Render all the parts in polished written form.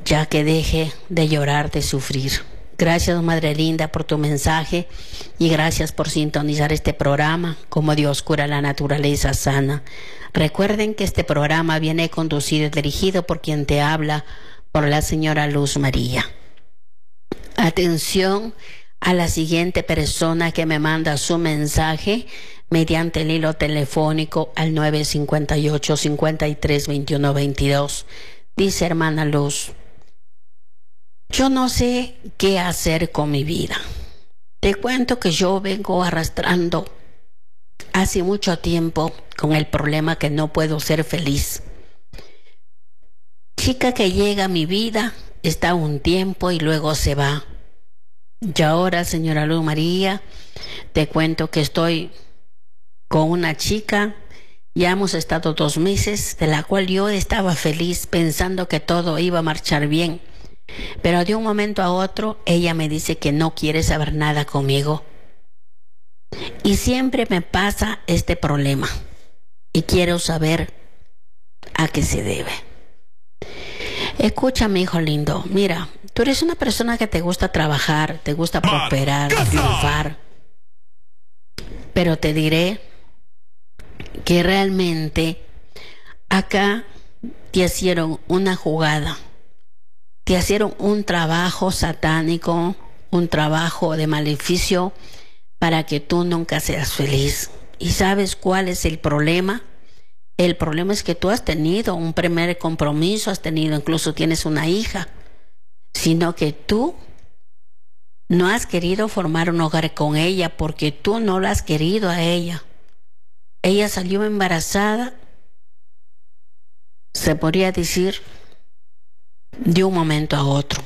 ya que deje de llorar, de sufrir. Gracias, Madre Linda, por tu mensaje y gracias por sintonizar este programa, Como Dios cura la naturaleza sana. Recuerden que este programa viene conducido y dirigido por quien te habla, por la señora Luz María. Atención a la siguiente persona que me manda su mensaje mediante el hilo telefónico al 958-5321-22. Dice: hermana Luz, yo no sé qué hacer con mi vida. Te cuento que yo vengo arrastrando hace mucho tiempo con el problema que no puedo ser feliz. Chica que llega a mi vida, está un tiempo y luego se va. Y ahora, señora Luz María, te cuento que estoy con una chica, ya hemos estado 2 meses, de la cual yo estaba feliz pensando que todo iba a marchar bien. Pero de un momento a otro, ella me dice que no quiere saber nada conmigo. Y siempre me pasa este problema. Y quiero saber a qué se debe. Escúchame, hijo lindo. Mira, tú eres una persona que te gusta trabajar, te gusta prosperar, triunfar. Pero te diré que realmente acá te hicieron una jugada. Te hicieron un trabajo satánico, un trabajo de maleficio para que tú nunca seas feliz. ¿Y sabes cuál es el problema? El problema es que tú has tenido un primer compromiso, incluso tienes una hija, sino que tú no has querido formar un hogar con ella porque tú no la has querido a ella. Ella salió embarazada, se podría decir, de un momento a otro.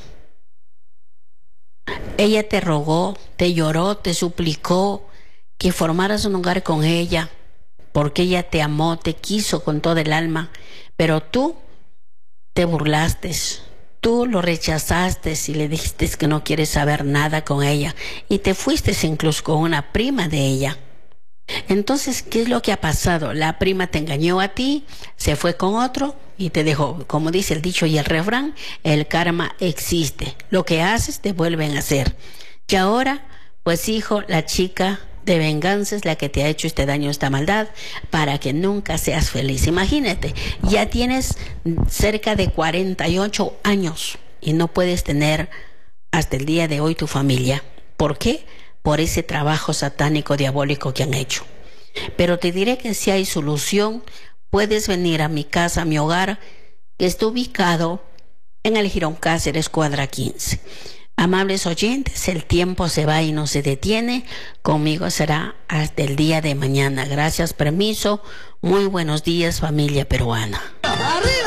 Ella te rogó, te lloró, te suplicó que formaras un hogar con ella, porque ella te amó, te quiso con todo el alma, pero tú te burlaste, tú lo rechazaste y le dijiste que no quieres saber nada con ella, y te fuiste incluso con una prima de ella. Entonces, ¿qué es lo que ha pasado? La prima te engañó a ti, se fue con otro y te dejó. Como dice el dicho y el refrán, el karma existe. Lo que haces te vuelven a hacer. Y ahora, pues hijo, la chica de venganza es la que te ha hecho este daño, esta maldad, para que nunca seas feliz. Imagínate, ya tienes cerca de 48 años y no puedes tener hasta el día de hoy tu familia. ¿Por qué? Por ese trabajo satánico, diabólico que han hecho. Pero te diré que si hay solución, puedes venir a mi casa, a mi hogar, que está ubicado en el Girón Cáceres, cuadra 15. Amables oyentes, el tiempo se va y no se detiene. Conmigo será hasta el día de mañana. Gracias, permiso. Muy buenos días, familia peruana.